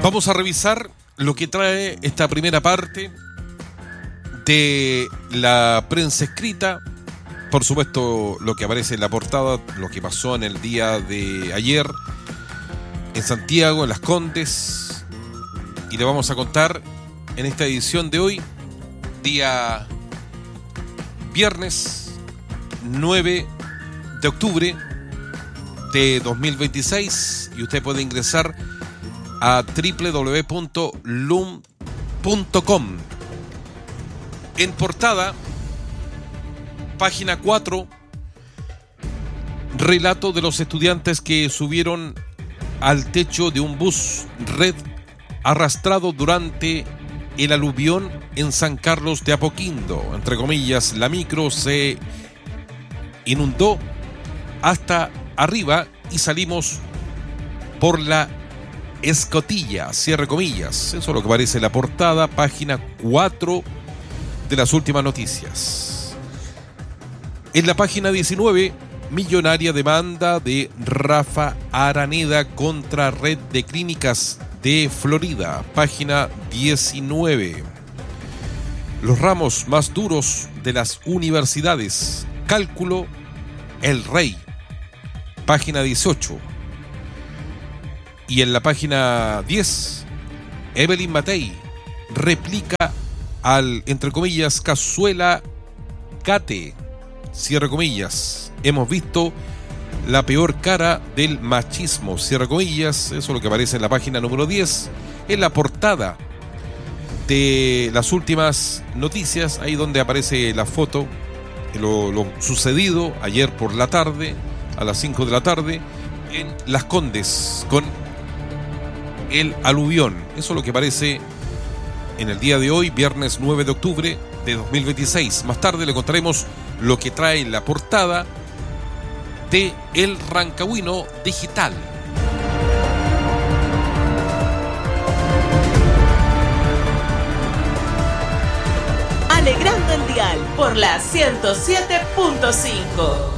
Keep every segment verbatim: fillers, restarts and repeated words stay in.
Vamos a revisar lo que trae esta primera parte de la prensa escrita. Por supuesto, lo que aparece en la portada, lo que pasó en el día de ayer en Santiago, en Las Condes. Y le vamos a contar en esta edición de hoy, día viernes nueve de octubre de dos mil veintiséis. Y usted puede ingresar a doble u doble u doble u punto lum punto com. En portada, página cuatro, relato de los estudiantes que subieron al techo de un bus red arrastrado durante el aluvión en San Carlos de Apoquindo. Entre comillas, la micro se inundó hasta arriba y salimos por la escotilla, cierre comillas. Eso es lo que aparece en la portada, página cuatro de las últimas noticias. En la página diecinueve, millonaria demanda de Rafa Araneda contra Red de Clínicas de Florida. Página diecinueve. Los ramos más duros de las universidades. Cálculo, el rey. Página dieciocho. Y en la página diez, Evelyn Matei replica al, entre comillas, cazuela Cate, cierre comillas. Hemos visto la peor cara del machismo, cierre comillas. Eso es lo que aparece en la página número diez, en la portada de las últimas noticias, ahí donde aparece la foto, lo, lo sucedido ayer por la tarde, a las cinco de la tarde, en Las Condes, con el aluvión. Eso es lo que aparece en el día de hoy, viernes nueve de octubre de dos mil veintiséis. Más tarde le contaremos lo que trae la portada de El Rancagüino Digital. Alegrando el dial por la ciento siete punto cinco.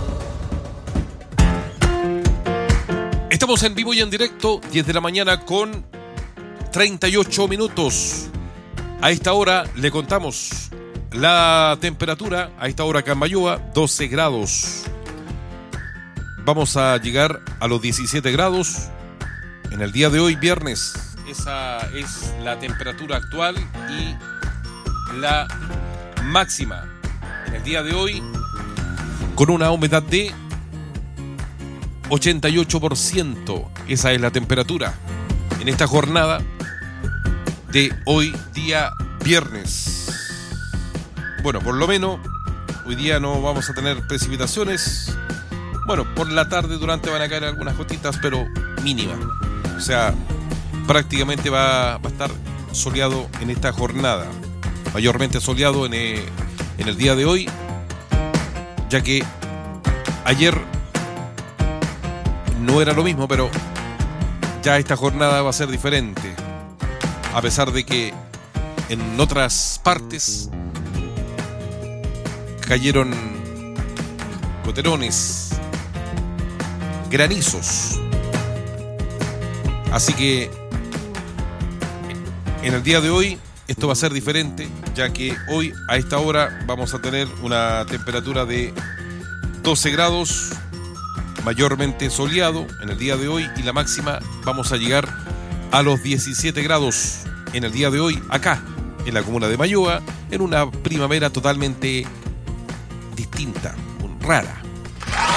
Estamos en vivo y en directo, diez de la mañana con treinta y ocho minutos. A esta hora le contamos la temperatura, a esta hora acá en Mayoa, doce grados. Vamos a llegar a los diecisiete grados en el día de hoy, viernes. Esa es la temperatura actual y la máxima en el día de hoy, con una humedad de ochenta y ocho por ciento. Esa es la temperatura en esta jornada de hoy, día viernes. Bueno, por lo menos hoy día no vamos a tener precipitaciones. Bueno, por la tarde durante van a caer algunas gotitas, pero mínimas. O sea, prácticamente va, va a estar soleado en esta jornada. Mayormente soleado en, eh, en el día de hoy, ya que ayer no era lo mismo, pero ya esta jornada va a ser diferente. A pesar de que en otras partes cayeron goterones, granizos. Así que en el día de hoy esto va a ser diferente, ya que hoy a esta hora vamos a tener una temperatura de doce grados, mayormente soleado en el día de hoy, y la máxima vamos a llegar a los diecisiete grados en el día de hoy, acá en la comuna de Mayoa, en una primavera totalmente distinta, rara.